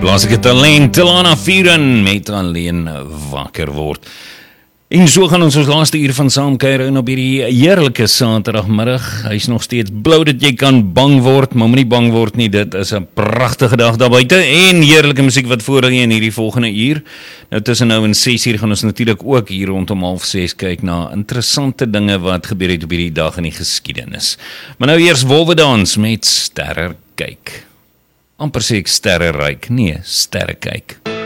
Plaaslike talent, Lana Vieren met alleen wakker word. En so gaan ons laaste uur van saamkuier in op hierdie heerlike Saterdagmiddag. Hy is nog steeds blou dat jy kan bang word, maar moenie bang word nie, dit is 'n pragtige dag daar buite en heerlike musiek wat voor lê in hierdie volgende uur. Nou tussen nou en 6 uur gaan ons natuurlik ook hier rondom 5:30 kyk na interessante dinge wat gebeur het op hierdie dag in die geskiedenis. Maar nou eers Wolwedans met Sterre kyk. Amper sê ek sterre ryk, nee, sterre kyk.